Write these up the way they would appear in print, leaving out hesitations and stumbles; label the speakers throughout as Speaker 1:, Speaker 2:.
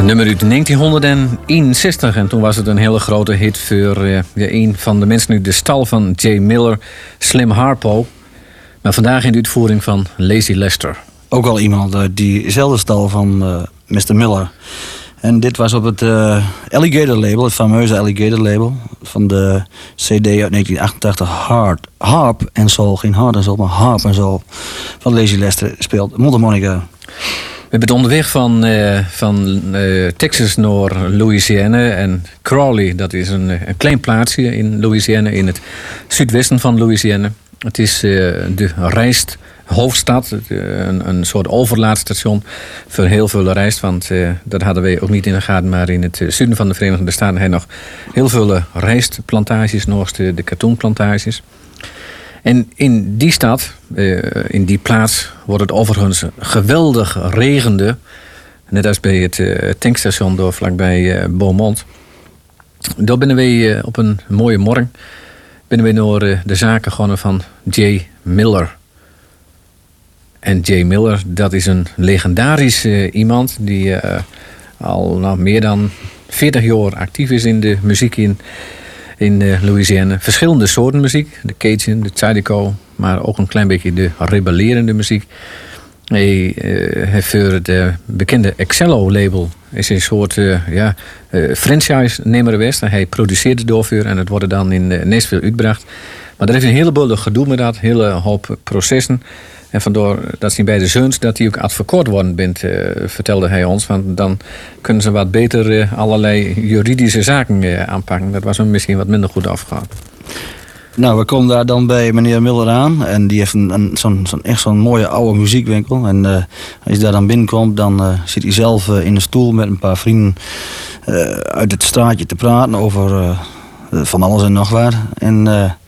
Speaker 1: Een nummer uit 1961 en toen was het een hele grote hit voor een van de mensen uit de stal van Jay Miller, Slim Harpo. Maar vandaag in de uitvoering van Lazy Lester.
Speaker 2: Ook al iemand uit diezelfde stal van Mr. Miller. En dit was op het Alligator label, het fameuze Alligator label van de CD uit 1988, Harp and Soul. Geen Hard and Soul, maar Harp and Soul van Lazy Lester speelt mondharmonica.
Speaker 1: We hebben het onderweg van Texas naar Louisiana. En Crawley, dat is een klein plaatsje in Louisiana, in het zuidwesten van Louisiana. Het is de rijsthoofdstad, een soort overlaadstation voor heel veel rijst. Want dat hadden we ook niet in de gaten, maar in het zuiden van de Verenigde Staten hebben nog heel veel rijstplantages, naast de katoenplantages. En in die stad, in die plaats, wordt het overigens geweldig regende. Net als bij het tankstation door vlakbij Beaumont. Daar binnen we op een mooie morgen naar de zaken gaan van Jay Miller. En Jay Miller, dat is een legendarisch iemand die al meer dan 40 jaar actief is in de muziek in Louisiana. Verschillende soorten muziek. De Cajun, de Zydeco, maar ook een klein beetje de rebellerende muziek. Hij heeft voor het bekende Excello-label is een soort franchise-nemer geweest. Hij produceert het doorvoer en het wordt dan in Nashville uitgebracht. Maar er heeft een heleboel gedoe met dat, hele hoop processen. En vandoor dat hij bij de zeuns dat hij ook advocaat worden bent, vertelde hij ons. Want dan kunnen ze wat beter allerlei juridische zaken aanpakken. Dat was hem misschien wat minder goed afgegaan.
Speaker 2: Nou, we komen daar dan bij meneer Miller aan. En die heeft echt zo'n mooie oude muziekwinkel. En als je daar dan binnenkomt, dan zit hij zelf in een stoel met een paar vrienden uit het straatje te praten over van alles en nog wat. En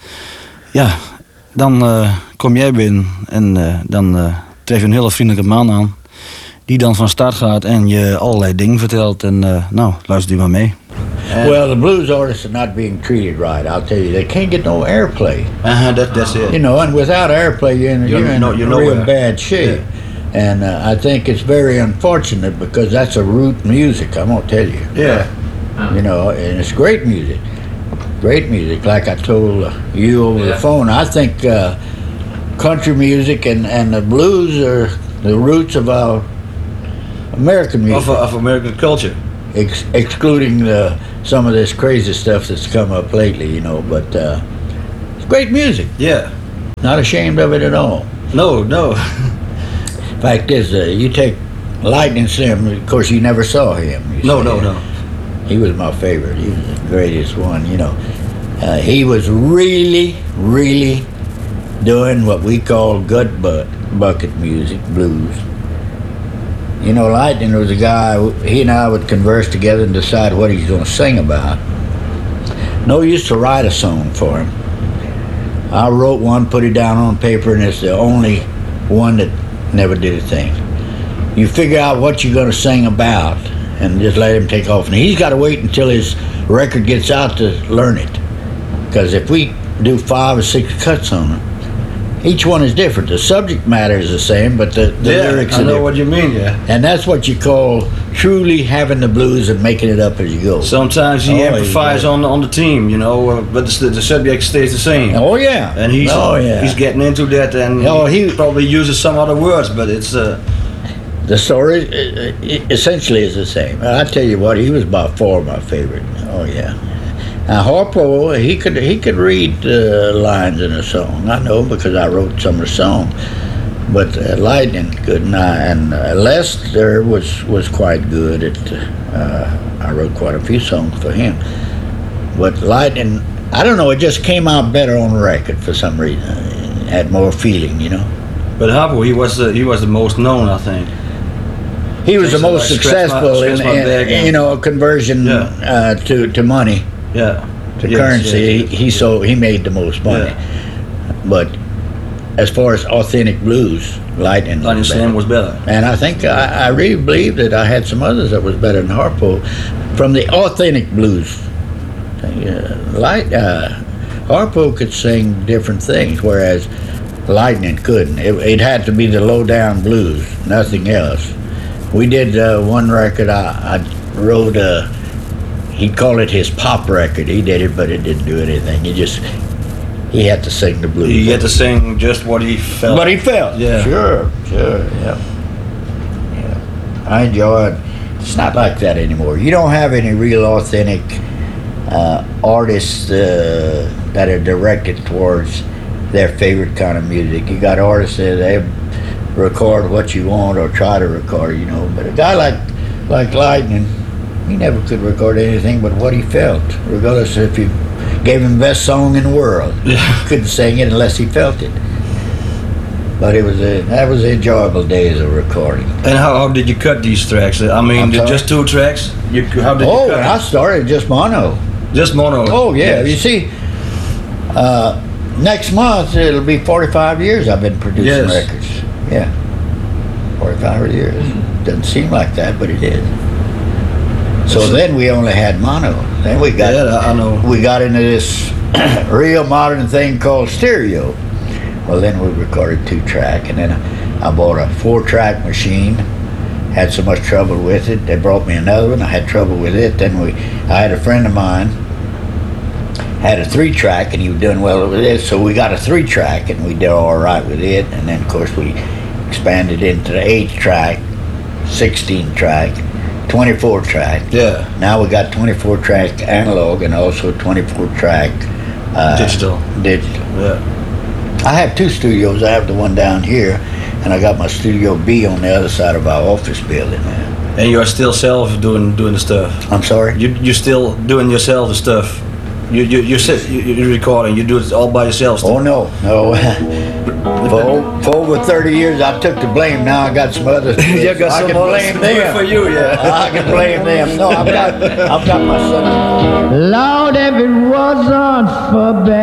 Speaker 2: dan kom jij binnen en dan tref je een hele vriendelijke man aan. Die dan van start gaat en je allerlei dingen vertelt. En nou, luister u maar mee.
Speaker 3: Well, the blues artists are not being treated right. I'll tell you, they can't get no airplay.
Speaker 2: That's it.
Speaker 3: You know, and without airplay, you're in real bad shape. Yeah. And I think it's very unfortunate because that's a root music. I'm gonna tell you.
Speaker 2: Yeah.
Speaker 3: You know, and it's great music. Great music, like I told you over the phone. I think country music and the blues are the roots of our American music.
Speaker 2: Of American culture.
Speaker 3: Excluding some of this crazy stuff that's come up lately, you know, but it's great music.
Speaker 2: Yeah.
Speaker 3: Not ashamed of it at all.
Speaker 2: No.
Speaker 3: Fact is, you take Lightning Slim, of course you never saw him.
Speaker 2: No.
Speaker 3: He was my favorite. He was the greatest one, you know. He was really, really doing what we call gut bucket music, blues. You know, Lightning was a guy, he and I would converse together and decide what he's going to sing about. No use to write a song for him. I wrote one, put it down on paper, and it's the only one that never did a thing. You figure out what you're going to sing about and just let him take off. And he's got to wait until his record gets out to learn it. Because if we do 5 or 6 cuts on it, each one is different. The subject matter is the same, but the lyrics are different.
Speaker 2: I know what you mean, yeah.
Speaker 3: And that's what you call truly having the blues and making it up as you go.
Speaker 2: Sometimes he amplifies on the team, you know, but the subject stays the same.
Speaker 3: Oh, yeah.
Speaker 2: And he's getting into that, and he probably uses some other words, but it's...
Speaker 3: The story essentially is the same. I tell you what, he was by far my favorite. Oh, yeah. Now, Harpo, he could read lines in a song. I know because I wrote some of the song. But Lightning couldn't. And Lester was quite good. I wrote quite a few songs for him. But Lightning, I don't know, it just came out better on record for some reason. It had more feeling, you know.
Speaker 2: But Harpo, he was the most known, I think.
Speaker 3: He was the most successful in you know, conversion to money.
Speaker 2: Yeah,
Speaker 3: to currency. He made the most money. Yeah. But as far as authentic blues, Lightning
Speaker 2: Slim was better.
Speaker 3: And I think I really believe that I had some others that was better than Harpo from the authentic blues. Harpo could sing different things, whereas Lightning couldn't. It had to be the low down blues, nothing else. We did one record. I wrote he'd call it his pop record. He did it, but it didn't do anything. He had to sing the blues.
Speaker 2: He had to sing just what he felt.
Speaker 3: What he felt.
Speaker 2: Yeah.
Speaker 3: Sure, yeah. I enjoy it. It's not like that anymore. You don't have any real authentic artists that are directed towards their favorite kind of music. You got artists that they record what you want or try to record, you know. But a guy like Lightning, he never could record anything but what he felt, regardless if you gave him the best song in the world. He couldn't sing it unless he felt it. But that was enjoyable days of recording.
Speaker 2: And how did you cut these tracks? I mean, just 2 tracks? How did you cut
Speaker 3: when I started, just mono.
Speaker 2: Just mono?
Speaker 3: Oh, yeah.
Speaker 2: Yes.
Speaker 3: You see, next month, it'll be 45 years I've been producing records. Yeah. 45 years. Doesn't seem like that, but it is. So then we only had mono. Then we got
Speaker 2: I know.
Speaker 3: We got into this real modern thing called stereo. Well, then we recorded 2-track, and then I bought a 4-track machine. Had so much trouble with it, they brought me another one. I had trouble with it. Then I had a friend of mine had a 3-track, and he was doing well with it. So we got a 3-track, and we did all right with it. And then, of course, we expanded into the 8-track, 16-track, 24-track.
Speaker 2: Yeah.
Speaker 3: Now we got 24-track analog and also 24-track
Speaker 2: digital.
Speaker 3: Yeah. I have 2 studios. I have the one down here, and I got my Studio B on the other side of our office building now.
Speaker 2: And you are still self doing the stuff?
Speaker 3: I'm sorry?
Speaker 2: You're still doing yourself the stuff? You're recording, you do it all by yourself?
Speaker 3: Oh, no. For over 30 years, I took the blame. Now I got some others.
Speaker 2: I can blame them. For you, yeah.
Speaker 3: I can blame them. No, I've got my son.
Speaker 4: Lord, if it wasn't for